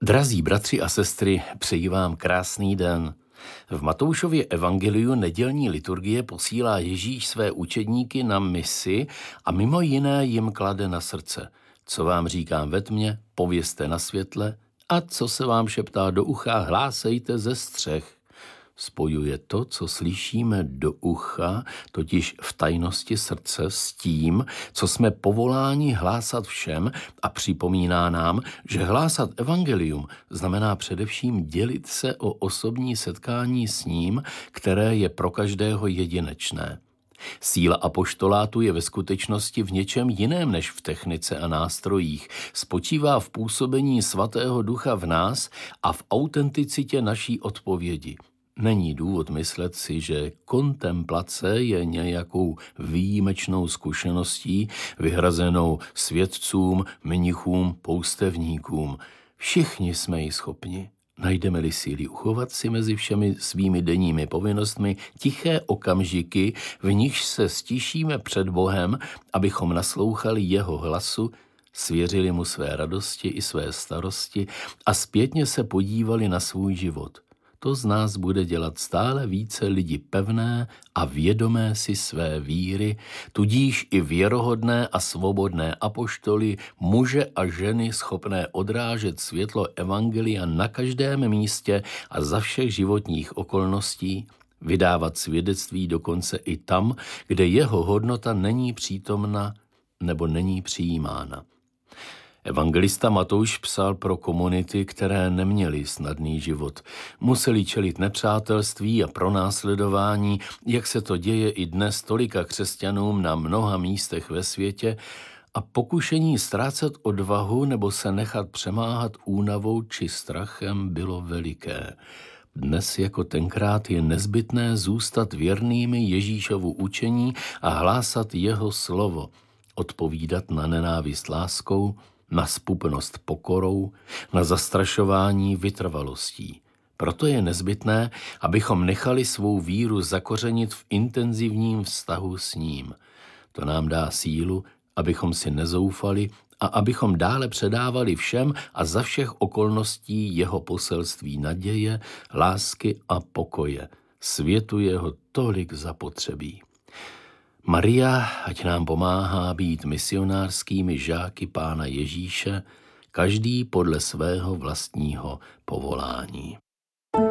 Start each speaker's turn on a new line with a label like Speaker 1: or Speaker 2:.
Speaker 1: Drazí bratři a sestry, přeji vám krásný den. V Matoušově evangeliu nedělní liturgie posílá Ježíš své učedníky na misi a mimo jiné jim klade na srdce. Co vám říkám ve tmě, povězte na světle, a co se vám šeptá do ucha, hlásejte ze střech. Spojuje to, co slyšíme do ucha, totiž v tajnosti srdce, s tím, co jsme povoláni hlásat všem, a připomíná nám, že hlásat evangelium znamená především dělit se o osobní setkání s ním, které je pro každého jedinečné. Síla apoštolátu je ve skutečnosti v něčem jiném než v technice a nástrojích. Spočívá v působení Svatého Ducha v nás a v autenticitě naší odpovědi. Není důvod myslet si, že kontemplace je nějakou výjimečnou zkušeností vyhrazenou světcům, mnichům, poustevníkům. Všichni jsme ji schopni. Najdeme-li síly uchovat si mezi všemi svými denními povinnostmi tiché okamžiky, v nichž se stišíme před Bohem, abychom naslouchali jeho hlasu, svěřili mu své radosti i své starosti a zpětně se podívali na svůj život. To z nás bude dělat stále více lidi pevné a vědomé si své víry, tudíž i věrohodné a svobodné apoštoly, muže a ženy schopné odrážet světlo evangelia na každém místě a za všech životních okolností, vydávat svědectví dokonce i tam, kde jeho hodnota není přítomna nebo není přijímána. Evangelista Matouš psal pro komunity, které neměly snadný život. Museli čelit nepřátelství a pronásledování, jak se to děje i dnes tolika křesťanům na mnoha místech ve světě, a pokušení ztrácet odvahu nebo se nechat přemáhat únavou či strachem bylo veliké. Dnes jako tenkrát je nezbytné zůstat věrnými Ježíšovu učení a hlásat jeho slovo, odpovídat na nenávist láskou, na zpupnost pokorou, na zastrašování vytrvalostí. Proto je nezbytné, abychom nechali svou víru zakořenit v intenzivním vztahu s ním. To nám dá sílu, abychom si nezoufali a abychom dále předávali všem a za všech okolností jeho poselství naděje, lásky a pokoje. Světu jeho tolik zapotřebí. Maria, ať nám pomáhá být misionářskými žáky Pána Ježíše, každý podle svého vlastního povolání.